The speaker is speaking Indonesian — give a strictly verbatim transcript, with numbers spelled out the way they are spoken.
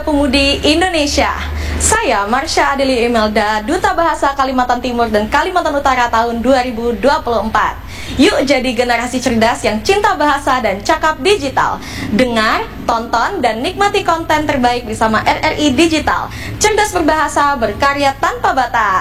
Pemudi Indonesia. Saya Marsha Adeli Imelda, Duta Bahasa Kalimantan Timur dan Kalimantan Utara tahun dua ribu dua puluh empat. Yuk jadi generasi cerdas yang cinta bahasa dan cakap digital. Dengar, tonton, dan nikmati konten terbaik bersama R R I Digital. Cerdas berbahasa, berkarya tanpa batas.